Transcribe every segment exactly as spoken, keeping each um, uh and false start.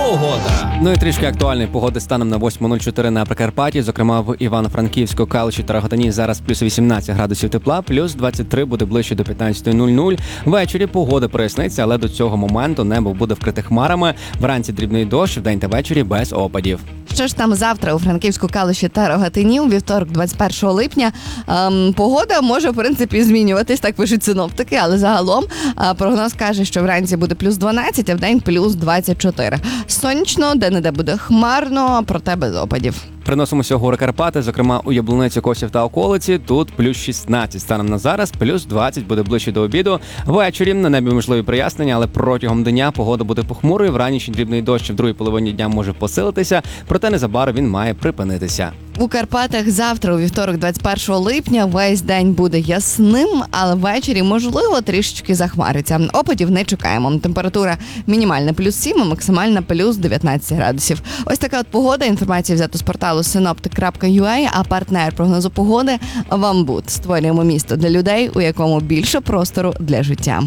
Погода. Ну і трішки актуальної погоди станом на восьма нуль чотири на Прикарпатті, зокрема в Івано-Франківську, Калуші та Рогатині зараз плюс вісімнадцять градусів тепла, плюс двадцять три буде ближче до п'ятнадцятої нуль нуль. Ввечері погода проясниться, але до цього моменту небо буде вкрите хмарами. Вранці дрібний дощ, вдень та ввечері без опадів. Що ж там завтра у Франківську, Калуші та Рогатині, у вівторок, двадцять першого липня, ем, погода може, в принципі, змінюватись, так пишуть синоптики, але загалом е, прогноз каже, що вранці буде плюс дванадцять, а вдень плюс двадцять чотири. Сонячно, де-не-де буде хмарно, проте без опадів. Приносимося в гори Карпати, зокрема у Яблуниці, Косів та околиці. Тут плюс шістнадцять станом на зараз, плюс двадцять буде ближче до обіду. Ввечері на небі можливі прояснення, але протягом дня погода буде похмурою. Вранішній дрібний дощ в другій половині дня може посилитися, проте незабаром він має припинитися. У Карпатах завтра, у вівторок, двадцять першого липня, весь день буде ясним, але ввечері, можливо, трішечки захмариться. Опадів не чекаємо. Температура мінімальна плюс сім, а максимальна плюс дев'ятнадцять градусів. Ось така от погода. Інформація взята з порталу синоптик крапка ю а, а партнер прогнозу погоди – Вамбут. Створюємо місто для людей, у якому більше простору для життя.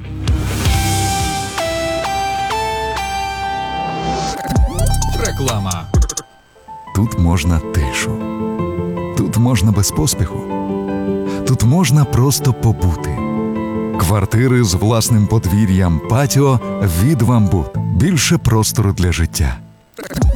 Реклама. Тут можна тишу. Тут можна без поспіху. Тут можна просто побути. Квартири з власним подвір'ям, патіо від Вамбут. Більше простору для життя.